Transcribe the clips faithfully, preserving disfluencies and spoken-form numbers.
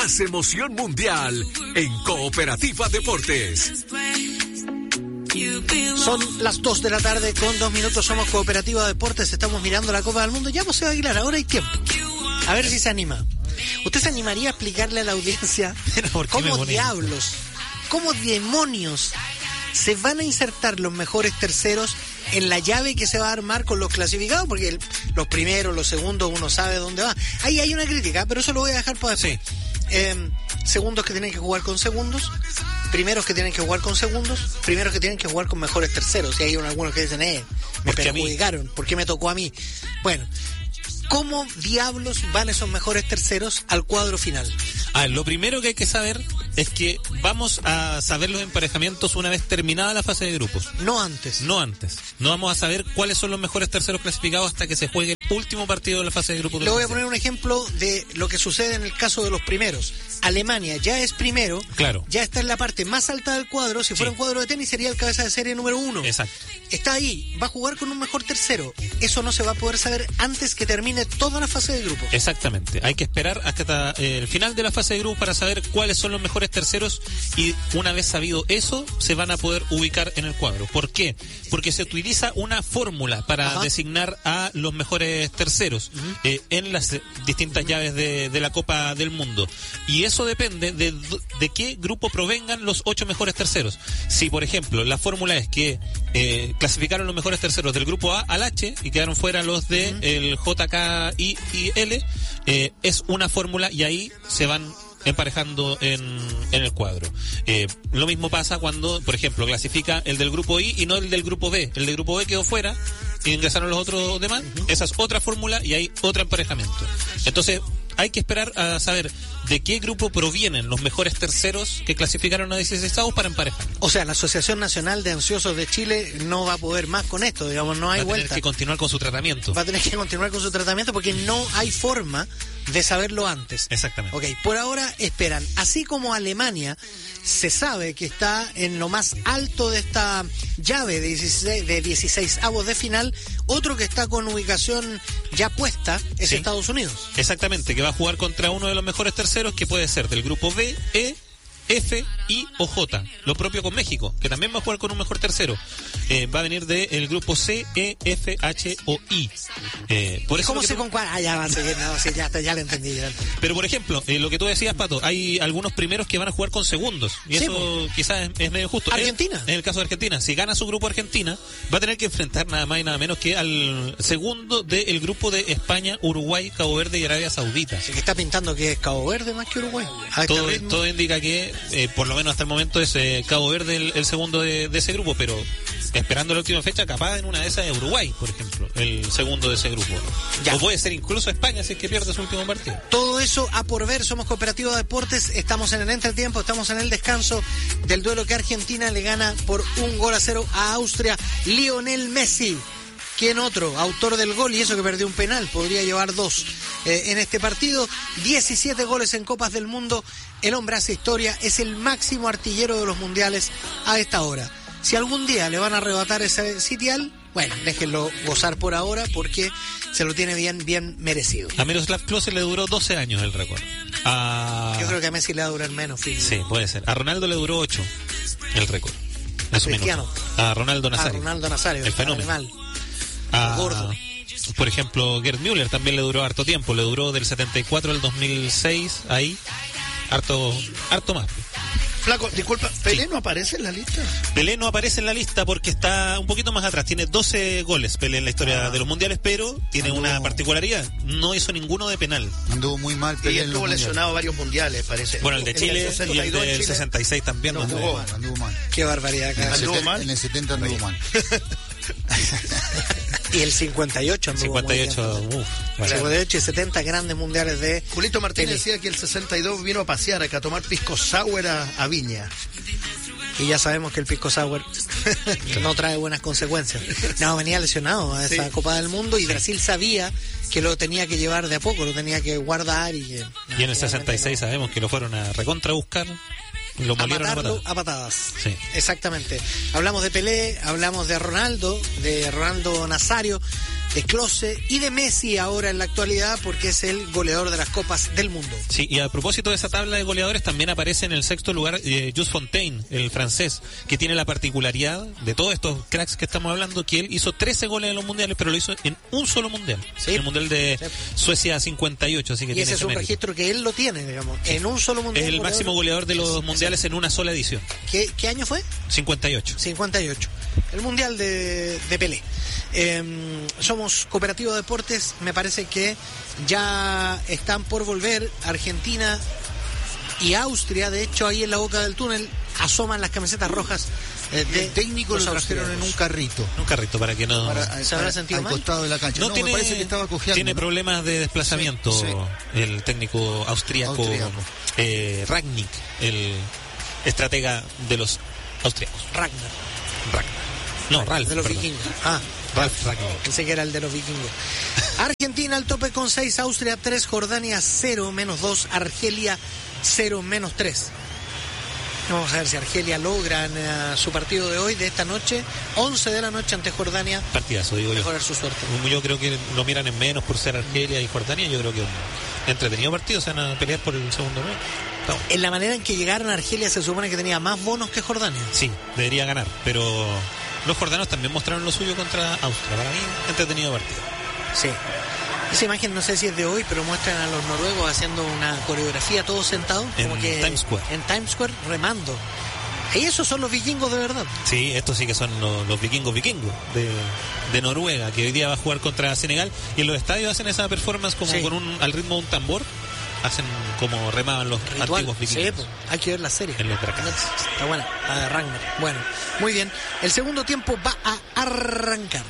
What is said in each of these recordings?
más emoción mundial en Cooperativa Deportes. Son las dos de la tarde con dos minutos, somos Cooperativa Deportes, estamos mirando la Copa del Mundo. Ya, José Aguilar, ahora hay tiempo. A ver si se anima. ¿Usted se animaría a explicarle a la audiencia cómo diablos, cómo demonios se van a insertar los mejores terceros en la llave que se va a armar con los clasificados? Porque el, los primeros, los segundos, uno sabe dónde va. Ahí hay una crítica, pero eso lo voy a dejar para después. Sí. Eh, segundos que tienen que jugar con segundos, primeros que tienen que jugar con segundos, primeros que tienen que jugar con mejores terceros. Y hay algunos que dicen, eh, me perjudicaron, ¿por qué me tocó a mí? Bueno, ¿cómo diablos van esos mejores terceros al cuadro final? Ah, lo primero que hay que saber es que vamos a saber los emparejamientos una vez terminada la fase de grupos. No antes. No antes. No vamos a saber cuáles son los mejores terceros clasificados hasta que se juegue el último partido de la fase de grupos. Le voy a poner un ejemplo de lo que sucede en el caso de los primeros. Alemania ya es primero, claro, ya está en la parte más alta del cuadro. Si fuera sí. un cuadro de tenis sería el cabeza de serie número uno. Exacto. Está ahí, va a jugar con un mejor tercero. Eso no se va a poder saber antes que termine toda la fase de grupos. Exactamente. Hay que esperar hasta eh, el final de la fase de grupos para saber cuáles son los mejores terceros, y una vez sabido eso, se van a poder ubicar en el cuadro. ¿Por qué? Porque se utiliza una fórmula para Ajá. designar a los mejores terceros uh-huh. eh, en las distintas uh-huh. llaves de, de la Copa del Mundo. Y eso depende de, de qué grupo provengan los ocho mejores terceros. Si, por ejemplo, la fórmula es que eh, clasificaron los mejores terceros del grupo A al H y quedaron fuera los de uh-huh. el J, K, I y L, eh, es una fórmula y ahí se van emparejando en, en el cuadro. Eh, lo mismo pasa cuando, por ejemplo, clasifica el del grupo I y no el del grupo B. El del grupo B quedó fuera y ingresaron los otros demás. Uh-huh. Esa es otra fórmula y hay otro emparejamiento. Entonces, hay que esperar a saber de qué grupo provienen los mejores terceros que clasificaron a dieciseisavos para emparejar. O sea, la Asociación Nacional de Ansiosos de Chile no va a poder más con esto, digamos, no hay vuelta. Va a tener vuelta. que continuar con su tratamiento. Va a tener que continuar con su tratamiento porque no hay forma de saberlo antes. Exactamente. Ok, por ahora esperan. Así como Alemania se sabe que está en lo más alto de esta llave de dieciséis, de dieciseisavos de final, otro que está con ubicación ya puesta es sí. Estados Unidos. Exactamente, que va a jugar contra uno de los mejores terceros, que puede ser del grupo B, E, F, I o J. Lo propio con México, que también va a jugar con un mejor tercero. Eh, va a venir del grupo C, E, F, H o I. Eh, por eso ¿Cómo se tú... con cuál? Ah, ya va a seguir, no, sí, ya, ya lo entendí. Ya. Pero, por ejemplo, eh, lo que tú decías, Pato, hay algunos primeros que van a jugar con segundos. Y sí, eso pues. quizás es, es medio justo. Argentina. En, en el caso de Argentina, si gana su grupo Argentina, va a tener que enfrentar nada más y nada menos que al segundo del grupo de España, Uruguay, Cabo Verde y Arabia Saudita. Así que está pintando que es Cabo Verde más que Uruguay. Todo, todo indica que, eh, por lo menos hasta el momento, es eh, Cabo Verde el, el segundo de, de ese grupo, pero esperando la última fecha, capaz en una de esas es Uruguay, por ejemplo, el segundo de ese grupo. Ya. O puede ser incluso España si es que pierde su último partido. Todo eso a por ver. Somos Cooperativa Deportes, estamos en el entretiempo, estamos en el descanso del duelo que Argentina le gana por un gol a cero a Austria. Lionel Messi, ¿quién otro? Autor del gol, y eso que perdió un penal, podría llevar dos eh, en este partido. diecisiete goles en Copas del Mundo, el hombre hace historia, es el máximo artillero de los mundiales a esta hora. Si algún día le van a arrebatar ese sitial, bueno, déjenlo gozar por ahora porque se lo tiene bien, bien merecido. A Miroslav Klose le duró doce años el récord. A... Yo creo que a Messi le va a durar menos, fíjate. Sí, puede ser. A Ronaldo le duró ocho el récord. A Cristiano. A Ronaldo Nazario. A Ronaldo Nazario. El fenómeno. Animal. A... gordo. Por ejemplo, Gerd Müller también le duró harto tiempo. Le duró del setenta y cuatro al dos mil seis, ahí. Harto, harto más. Flaco, disculpa, ¿Pelé sí. no aparece en la lista? Pelé no aparece en la lista porque está un poquito más atrás. Tiene doce goles Pelé en la historia ah. de los mundiales, pero tiene Anduvo. una particularidad. No hizo ninguno de penal. Anduvo muy mal Pelé. Y estuvo lesionado varios mundiales, parece. Bueno, el de Chile el y el del sesenta y seis también. No, anduvo, mal, anduvo mal. Qué barbaridad. En el, seten, mal? En el setenta anduvo mal. Y el cincuenta y ocho anduvo cincuenta y ocho, muy uff. Vale. cincuenta y ocho y setenta grandes mundiales de... Julito Martínez decía que el sesenta y dos vino a pasear acá a tomar pisco sour a, a Viña. Y ya sabemos que el pisco sour no trae buenas consecuencias. No, venía lesionado a esa sí. Copa del Mundo y Brasil sabía que lo tenía que llevar de a poco, lo tenía que guardar y... Que, no, y en el sesenta y seis no. sabemos que lo fueron a recontra buscar. Lo a matarlo a patadas. Sí. Exactamente. Hablamos de Pelé, hablamos de Ronaldo, de Ronaldo Nazario. de Klose y de Messi ahora en la actualidad, porque es el goleador de las Copas del Mundo. Sí, y a propósito de esa tabla de goleadores, también aparece en el sexto lugar eh, Jules Fontaine, el francés, que tiene la particularidad de todos estos cracks que estamos hablando, que él hizo trece goles en los mundiales, pero lo hizo en un solo mundial, sí. En el mundial de sí. Suecia cincuenta y ocho, así que y tiene ese es un mérito. registro que él lo tiene, digamos, sí. En un solo mundial. Es el goleador, máximo goleador de los mundiales en una sola edición. ¿Qué, qué año fue? cincuenta y ocho. cincuenta y ocho. El mundial de, de Pelé. Eh, somos Cooperativa Deportes, me parece que ya están por volver Argentina y Austria. De hecho, ahí en la boca del túnel asoman las camisetas rojas. Eh, de el técnico lo trajeron en un carrito. Un carrito para que no para, se habrá sentido al mal. costado de la cancha. No, No, tiene, me parece que estaba cojeando. Tiene ¿no? problemas de desplazamiento, sí, sí. El técnico austríaco, Austriaco. eh, Rangnick, el estratega de los austriacos. Ragnar. Ragnar. No, Ralf. De los perdón. vikingos. Ah, Ralf Ragnar. pensé que era el de los vikingos. Argentina al tope con seis, Austria tres, Jordania cero, menos dos, Argelia cero, menos tres. Vamos a ver si Argelia logra en, uh, su partido de hoy, de esta noche, once de la noche ante Jordania, Partidazo, digo yo. mejorar su suerte. Yo creo que lo miran en menos por ser Argelia y Jordania. Yo creo que un entretenido partido, se van a pelear por el segundo lugar. No. En la manera en que llegaron a Argelia se supone que tenía más bonos que Jordania. Sí, debería ganar, pero los jordanos también mostraron lo suyo contra Austria. Para mí, entretenido partido. Sí. Esa imagen no sé si es de hoy, pero muestran a los noruegos haciendo una coreografía todos sentados, como En que Times Square. en Times Square remando. Y esos son los vikingos de verdad. Sí, estos sí que son los, los vikingos vikingos de, de Noruega, que hoy día va a jugar contra Senegal, y en los estadios hacen esa performance como Sí. con un al ritmo de un tambor, hacen como remaban los Ritual. antiguos vikingos. Sí, pues, hay que ver la serie. En los dracanes. Está buena, la de Ragnar. Bueno, muy bien. El segundo tiempo va a arrancar.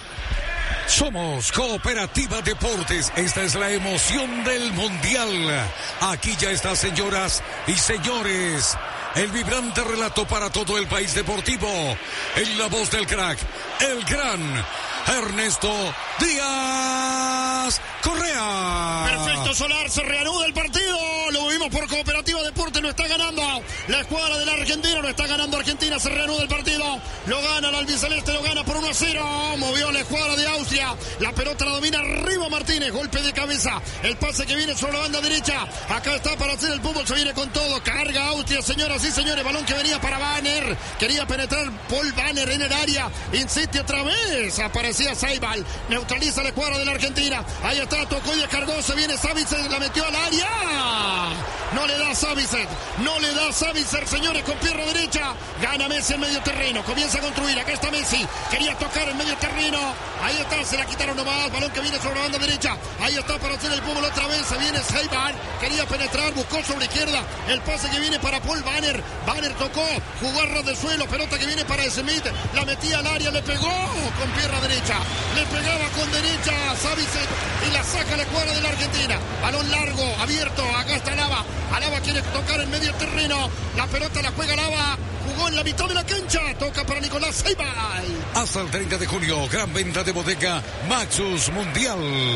Somos Cooperativa Deportes. Esta es la emoción del Mundial. Aquí ya está, señoras y señores, el vibrante relato para todo el país deportivo. En la voz del crack, el gran Ernesto Díaz Correa. Perfecto, Solar, se reanuda el partido. Lo vimos por Cooperativa Deportes, lo está ganando la escuadra de la Argentina, lo está ganando Argentina, se reanuda el partido. Lo gana el albiceleste, lo gana por uno a cero. Movió la escuadra de Austria. La pelota la domina arriba Martínez, golpe de cabeza. El pase que viene sobre la banda derecha. Acá está para hacer el fútbol, se viene con todo. Carga Austria, señoras y señores. Balón que venía para Banner. Quería penetrar Paul Banner en el área. Insiste otra vez. Aparecía Saibal. Neutraliza la escuadra de la Argentina. Ahí está, tocó y descargó. Se viene Savicet, la metió al área. No le da Savicet. No le da Savicet, señores, con pierna derecha. Gana Messi en medio terreno. Comienza a construir. Acá está Messi. Quería tocar en medio terreno. Ahí está, se la quitaron nomás. Balón que viene sobre la banda derecha. Ahí está para hacer el fútbol otra vez. Se viene Saibal. Quería penetrar. Buscó sobre izquierda. El pase que viene para Paul Banner. Banner tocó. Jugó a ras de suelo. Pelota que viene para Smith. La metía al área. Le pegó con pierna derecha. Le pegaba con derecha a Savicet. Y la saca la escuadra de la Argentina. Balón largo, abierto. Acá está Lava. Alaba quiere tocar en medio terreno. La pelota la juega Lava. Jugó en la mitad de la cancha. Toca para Nicolás Saibal. Hasta el treinta de junio, gran venta de bodega Maxus Mundial.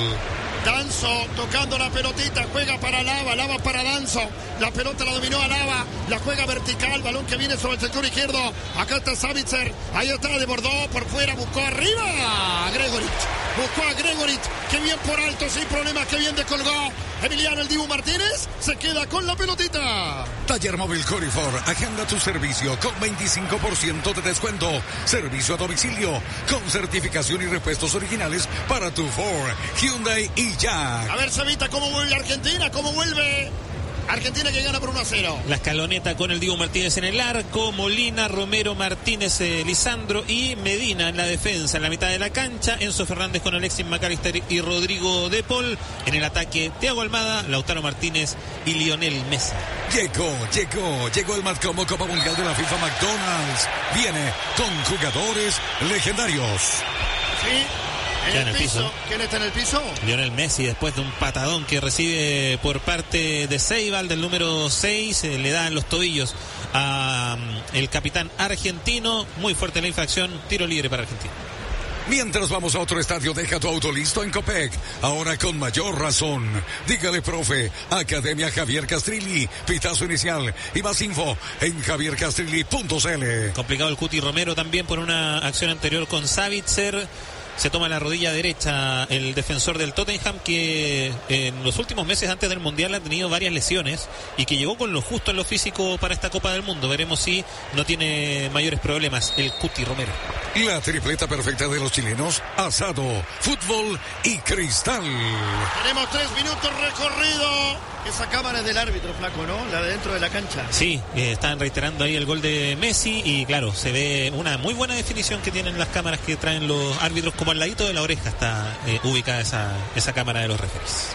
Danzo tocando la pelotita, juega para Lava, Lava para Danzo, la pelota la dominó a Lava, la juega vertical, balón que viene sobre el sector izquierdo, acá está Savitzer, ahí está, desbordó por fuera, buscó arriba a Gregoric, buscó a Gregoric, que bien por alto, sin problemas, que bien descolgó, Emiliano el Dibu Martínez se queda con la pelotita. Taller Móvil Corifor, agenda tu servicio con veinticinco por ciento de descuento, servicio a domicilio, con certificación y repuestos originales para tu Ford, Hyundai y Jack. A ver, Savita, cómo vuelve Argentina, cómo vuelve Argentina, que gana por uno a cero. La escaloneta con el Dibu Martínez en el arco, Molina, Romero, Martínez, eh, Lisandro y Medina en la defensa. En la mitad de la cancha, Enzo Fernández con Alexis McAllister y Rodrigo De Paul. En el ataque, Thiago Almada, Lautaro Martínez y Lionel Messi. Llegó, llegó, llegó el Matcomo Copa Mundial de la FIFA McDonald's. Viene con jugadores legendarios. Sí. En el piso. ¿Quién está en el piso? Lionel Messi, después de un patadón que recibe por parte de Ceibal, del número seis, eh, le da en los tobillos a um, el capitán argentino. Muy fuerte la infracción, tiro libre para Argentina. Mientras vamos a otro estadio, deja tu auto listo en Copec. Ahora con mayor razón. Dígale, profe, Academia Javier Castrilli, pitazo inicial y más info en javier castrilli punto c l. Complicado el Cuti Romero también por una acción anterior con Savitzer. se toma la rodilla derecha el defensor del Tottenham, que en los últimos meses antes del Mundial ha tenido varias lesiones y que llegó con lo justo en lo físico para esta Copa del Mundo. Veremos si no tiene mayores problemas el Cuti Romero. La tripleta perfecta de los chilenos: asado, fútbol y cristal. Tenemos tres minutos recorrido. Esa cámara es del árbitro, Flaco, ¿no? La de dentro de la cancha. Sí, eh, están reiterando ahí el gol de Messi y claro, se ve una muy buena definición que tienen las cámaras que traen los árbitros, como al ladito de la oreja está eh, ubicada esa, esa cámara de los referees.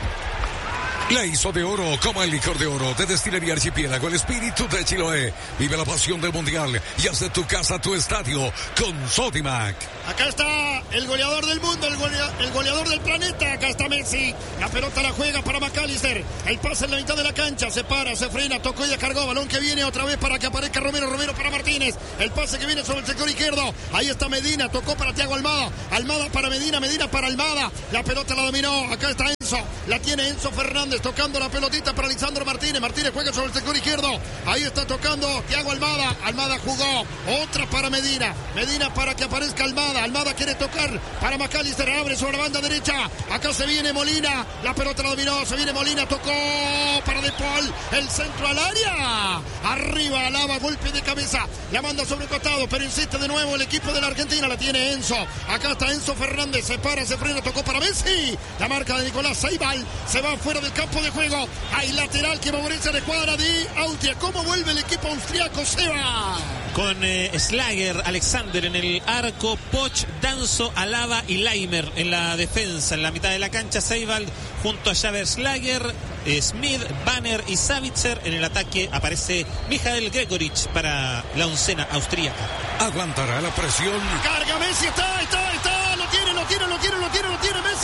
La hizo de oro, como el licor de oro de Destilería Archipiélago, el espíritu de Chiloé. Vive la pasión del Mundial y haz de tu casa tu estadio con Sodimac. Acá está el goleador del mundo, el, golea, el goleador del planeta. Acá está Messi. La pelota la juega para McAllister. El pase en la mitad de la cancha. Se para, se frena, tocó y descargó. Balón que viene otra vez para que aparezca Romero. Romero para Martínez. El pase que viene sobre el sector izquierdo. Ahí está Medina. Tocó para Thiago Almada. Almada para Medina. Medina para Almada. La pelota la dominó. Acá está Enzo. La tiene Enzo Fernández. Tocando la pelotita para Lisandro Martínez. Martínez juega sobre el sector izquierdo. Ahí está tocando Thiago Almada. Almada jugó. Otra para Medina. Medina para que aparezca Almada. Almada quiere tocar para McAllister. Abre sobre la banda derecha. Acá se viene Molina. La pelota la dominó. Se viene Molina. Tocó para De Paul. El centro al área. Arriba Alaba. Golpe de cabeza. La manda sobre el costado. Pero insiste de nuevo el equipo de la Argentina. La tiene Enzo. Acá está Enzo Fernández. Se para, se frena. Tocó para Messi. La marca de Nicolás Ceibal. Se va fuera del campo de juego. Hay lateral que favorece la escuadra de Austria. ¿Cómo vuelve el equipo austriaco, Seba? Con eh, Schlager, Alexander en el arco, Poch, Danzo, Alaba y Laimer en la defensa. En la mitad de la cancha, Ceibal junto a Javier Schlager, eh, Smith, Banner y Savitzer. En el ataque aparece Mijael Gregorich para la oncena austríaca. Aguantará la presión. Carga Messi, está, está, está. Lo tiene, lo tiene, lo tiene, lo tiene, lo tiene Messi.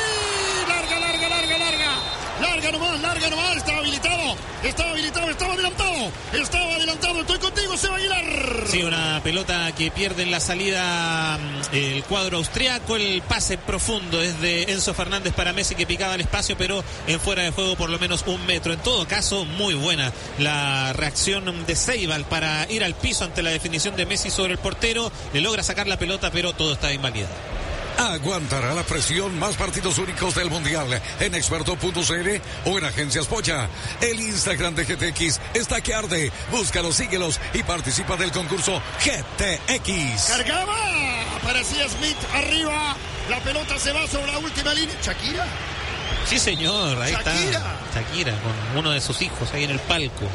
Larga, larga, larga, larga. Larga nomás, larga nomás, estaba habilitado, estaba habilitado, estaba adelantado, estaba adelantado, estoy contigo, Seba Aguilar. Sí, una pelota que pierde en la salida el cuadro austriaco, el pase profundo es de Enzo Fernández para Messi, que picaba el espacio, pero en fuera de juego por lo menos un metro. En todo caso, muy buena la reacción de Ceibal para ir al piso ante la definición de Messi sobre el portero, le logra sacar la pelota, pero todo está invalidado. Aguantará la presión. Más partidos únicos del Mundial en experto punto c l o en Agencias Pocha. El Instagram de G T X está que arde. Búscalos, síguelos y participa del concurso G T X. Cargaba. Aparecía Smith arriba. La pelota se va sobre la última línea. ¿Shakira? Sí, señor. Ahí Shakira. está. Shakira con uno de sus hijos ahí en el palco.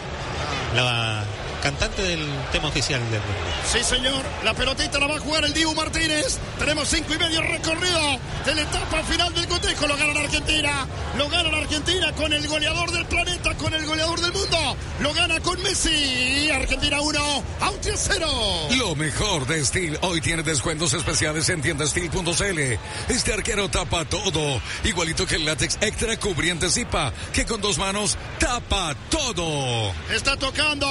La cantante del tema oficial del mundo. Sí, señor. La pelotita la va a jugar el Dibu Martínez. Tenemos cinco y medio recorrido de la etapa final del cotejo. Lo gana la Argentina. Lo gana la Argentina con el goleador del planeta, con el goleador del mundo. Lo gana con Messi. Argentina uno, Austria cero. Lo mejor de Steel hoy tiene descuentos especiales en tienda steel punto c l. Este arquero tapa todo. Igualito que el látex extra cubriente Zipa, que con dos manos tapa todo. Está tocando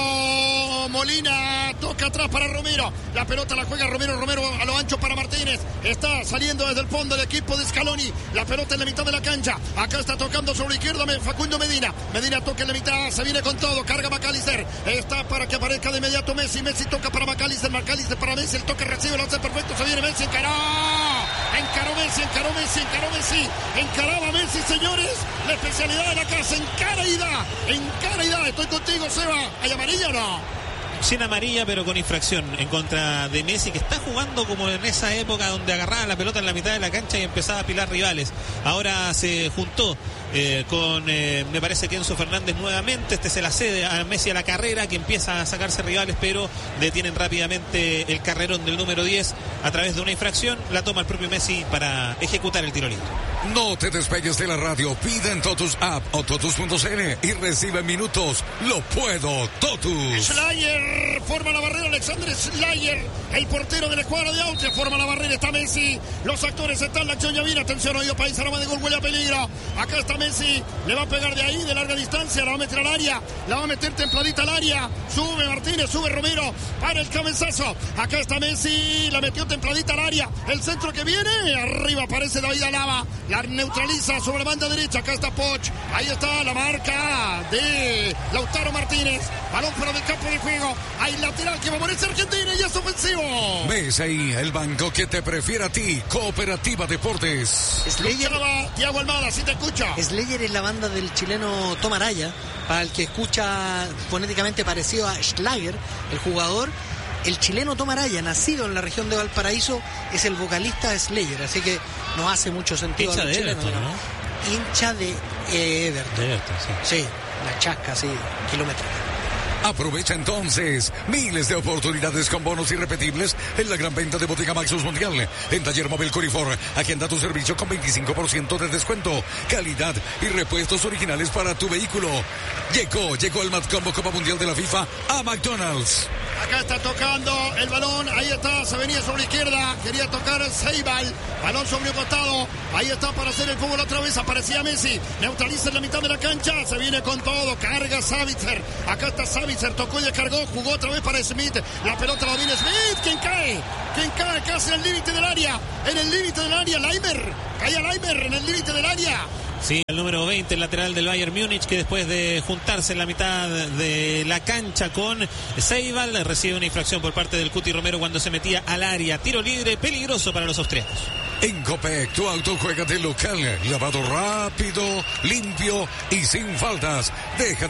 Molina, toca atrás para Romero. La pelota la juega Romero, Romero a lo ancho para Martínez. Está saliendo desde el fondo el equipo de Scaloni. La pelota en la mitad de la cancha. Acá está tocando sobre la izquierda Facundo Medina. Medina toca en la mitad, se viene con todo. Carga McAllister. Está para que aparezca de inmediato Messi. Messi toca para McAllister. McAllister para Messi. El toque recibe, lo hace perfecto. Se viene Messi, encaró. Encaró Messi, encaró Messi, encaró Messi. Encaraba Messi, señores. La especialidad de la casa. Encara y da. Encara y da. Estoy contigo, Seba. ¿Hay amarilla o no? Sin amarilla, pero con infracción en contra de Messi, que está jugando como en esa época donde agarraba la pelota en la mitad de la cancha y empezaba a apilar rivales. Ahora se juntó eh, con, eh, me parece que Enzo Fernández nuevamente. Este se la cede a Messi a la carrera, que empieza a sacarse rivales, pero detienen rápidamente el carrerón del número diez a través de una infracción. La toma el propio Messi para ejecutar el tiro libre. No te despegues de la radio. Pide en Totus App o Totus punto c l y recibe minutos. Lo puedo, Totus. Schlager forma la barrera, Alexander Schlager, el portero de la escuadra de Austria, forma la barrera, está Messi, los actores están, la acción ya viene, atención, oído país, aroma de gol, huele a peligro, acá está Messi, le va a pegar de ahí, de larga distancia, la va a meter al área, la va a meter templadita al área, sube Martínez, sube Romero, para el cabezazo, acá está Messi, la metió templadita al área, el centro que viene, arriba aparece David Alaba, la neutraliza sobre la banda derecha, acá está Poch, ahí está la marca de Lautaro Martínez, balón fuera del campo de juego, hay lateral que va a ponerse Argentina y es ofensivo. Ves ahí el banco que te prefiere a ti, Cooperativa Deportes. Slayer, Thiago Almada, si te escucha. Slayer es la banda del chileno Tom Araya, para el que escucha fonéticamente parecido a Schlager, el jugador. El chileno Tom Araya, nacido en la región de Valparaíso, es el vocalista de Slayer, así que no hace mucho sentido. Hincha a los de chilenos, Everton, ¿no? Hincha de eh, Everton. De Everton, sí. Sí, la chasca, sí, kilómetros. Aprovecha entonces miles de oportunidades con bonos irrepetibles en la gran venta de Botica Maxus Mundial. En Taller Móvil Corifor, agenda tu servicio con veinticinco por ciento de descuento, calidad y repuestos originales para tu vehículo. Llegó, llegó el Matcombo Copa Mundial de la FIFA a McDonald's. Acá está tocando el balón, ahí está, se venía sobre la izquierda, quería tocar Ceibal, balón sobre un costado, ahí está para hacer el fútbol otra vez, aparecía Messi, neutraliza en la mitad de la cancha, se viene con todo, carga Savitzer, acá está Savitzer, tocó y descargó, jugó otra vez para Smith, la pelota la viene Smith, ¿quién cae? ¿Quién cae? Casi en el límite del área, en el límite del área, Leimer, caía Leimer en el límite del área. Sí, el número veinte, el lateral del Bayern Múnich, que después de juntarse en la mitad de la cancha con Ceibal, recibe una infracción por parte del Cuti Romero cuando se metía al área. Tiro libre, peligroso para los austriacos. En Copec, tu auto juega de local, lavado rápido, limpio y sin faltas. Deja